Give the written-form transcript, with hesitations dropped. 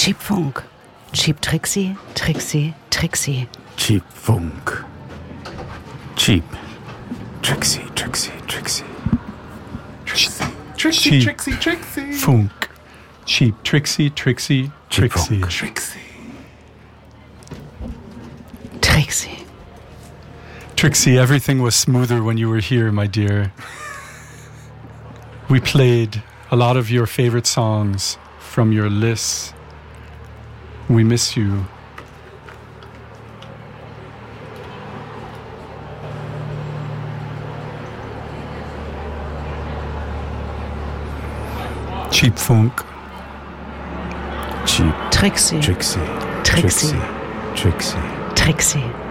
Cheap Funk. Cheap Trixie, Trixie, Trixie. Cheap Funk. Cheap Trixie, Trixie, Trixie. Trixie, Cheap Trixie, Trixie. Funk. Cheap Trixie, Trixie, Trixie. Funk. Trixie. Trixie. Trixie, everything was smoother when you were here, my dear. We played a lot of your favorite songs from your lists. We miss you. Cheap Funk. Cheap Trixie. Trixie, Trixie. Trixie, Trixie. Trixie.